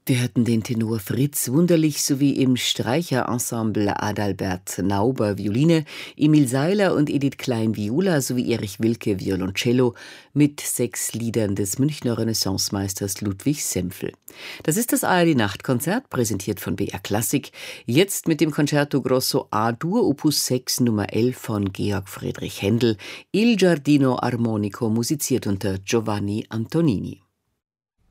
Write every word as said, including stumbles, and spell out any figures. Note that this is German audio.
Wir hörten den Tenor Fritz Wunderlich sowie im Streicherensemble Adalbert Nauber Violine, Emil Seiler und Edith Klein Viola sowie Erich Wilke Violoncello mit sechs Liedern des Münchner Renaissancemeisters Ludwig Sempfel. Das ist das A R D-Nachtkonzert, präsentiert von B R Klassik, jetzt mit dem Concerto Grosso A-Dur Opus sechs Nummer elf von Georg Friedrich Händel, Il Giardino Armonico, musiziert unter Giovanni Antonini.